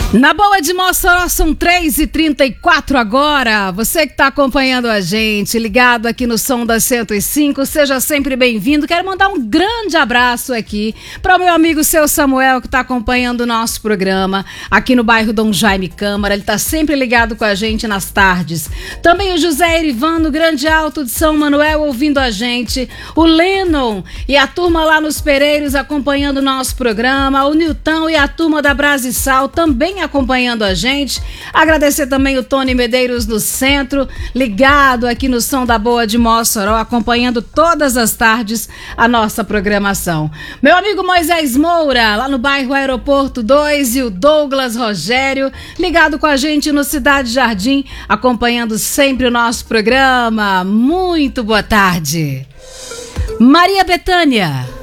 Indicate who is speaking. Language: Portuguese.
Speaker 1: Na Boa de Mossoró são 3h34 agora. Você que está acompanhando a gente, ligado aqui no Som da 105, seja sempre bem-vindo. Quero mandar um grande abraço aqui para o meu amigo Seu Samuel, que está acompanhando o nosso programa aqui no bairro Dom Jaime Câmara. Ele está sempre ligado com a gente nas tardes. Também o José Erivano, Grande Alto de São Manuel, ouvindo a gente. O Lennon e a turma lá nos Pereiros acompanhando o nosso programa. O Nilton e a turma da Brasissal também acompanhando a gente. Agradecer também o Tony Medeiros no centro, ligado aqui no Som da Boa de Mossoró, acompanhando todas as tardes a nossa programação. Meu amigo Moisés Moura, lá no bairro Aeroporto 2, e o Douglas Rogério, ligado com a gente no Cidade Jardim, acompanhando sempre o nosso programa. Muito boa tarde. Maria Bethânia.